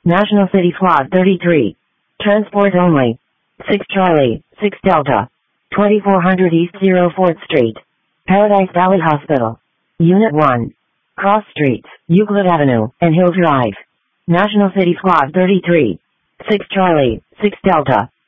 National City Squad 33. Transport only. 6 Charlie, 6 Delta. 2400 East 04th Street. Paradise Valley Hospital. Unit 1. Cross Streets, Euclid Avenue, and Hill Drive. National City Squad 33. 6 Charlie, 6 Delta.